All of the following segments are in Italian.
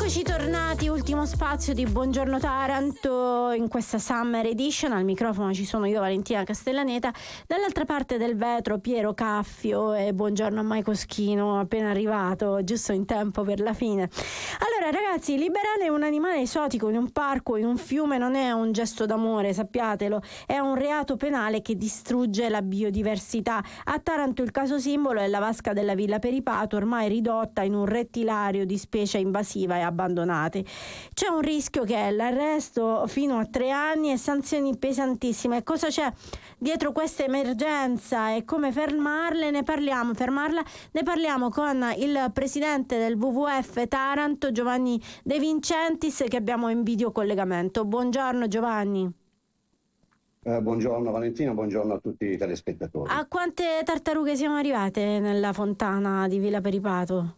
Eccoci tornati, ultimo spazio di Buongiorno Taranto in questa Summer Edition. Al microfono ci sono io, Valentina Castellaneta, dall'altra parte del vetro Piero Caffio e buongiorno a Mike Oschino, appena arrivato, giusto in tempo per la fine. Allora ragazzi, liberare un animale esotico in un parco, in un fiume non è un gesto d'amore, sappiatelo, è un reato penale che distrugge la biodiversità. A Taranto il caso simbolo è la vasca della Villa Peripato, ormai ridotta in un rettilario di specie invasiva e abbandonate. C'è un rischio che è l'arresto fino a 3 anni e sanzioni pesantissime. Cosa c'è dietro questa emergenza e come fermarla? Ne parliamo con il presidente del WWF Taranto, Giovanni De Vincentis, che abbiamo in videocollegamento. Buongiorno Giovanni. Buongiorno Valentina, buongiorno a tutti i telespettatori. A quante tartarughe siamo arrivate nella fontana di Villa Peripato?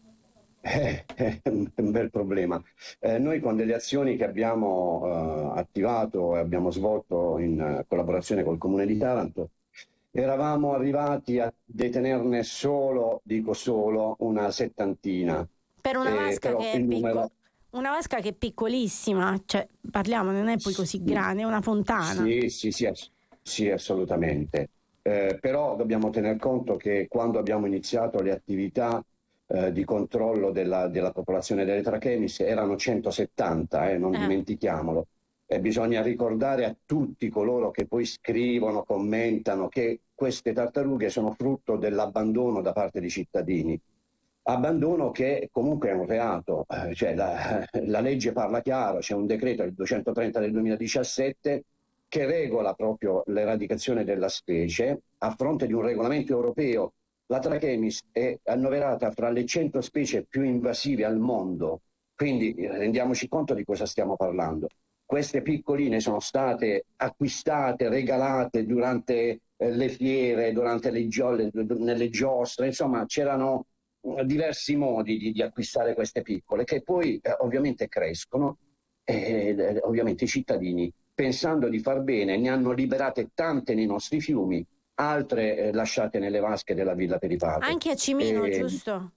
È un bel problema. Noi con delle azioni che abbiamo attivato e abbiamo svolto in collaborazione col Comune di Taranto, eravamo arrivati a detenerne dico solo, una 70. Per una vasca che è una vasca che è piccolissima, cioè parliamo, non è poi così grande, è una fontana. Sì, assolutamente. Però dobbiamo tener conto che quando abbiamo iniziato le attività di controllo della popolazione delle trachemis erano 170, non dimentichiamolo. E bisogna ricordare a tutti coloro che poi scrivono, commentano, che queste tartarughe sono frutto dell'abbandono da parte dei cittadini. Abbandono che comunque è un reato, cioè la legge parla chiaro, c'è un decreto, il 230 del 2017, che regola proprio l'eradicazione della specie a fronte di un regolamento europeo. La Trachemis è annoverata fra le 100 specie più invasive al mondo, quindi rendiamoci conto di cosa stiamo parlando. Queste piccoline sono state acquistate, regalate durante le fiere, durante nelle giostre, insomma c'erano diversi modi di acquistare queste piccole che poi ovviamente crescono e ovviamente i cittadini, pensando di far bene, ne hanno liberate tante nei nostri fiumi, altre lasciate nelle vasche della Villa Peripato. Anche a Cimino, giusto?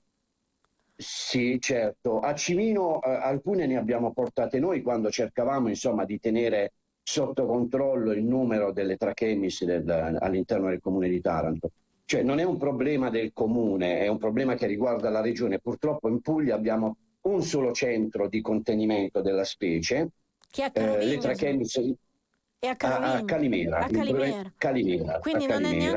Sì, certo. A Cimino alcune ne abbiamo portate noi quando cercavamo insomma di tenere sotto controllo il numero delle trachemis all'interno del comune di Taranto. Cioè non è un problema del comune, è un problema che riguarda la regione. Purtroppo in Puglia abbiamo un solo centro di contenimento della specie, che è le trachemis a Calimera. Calimera. Quindi non è neanche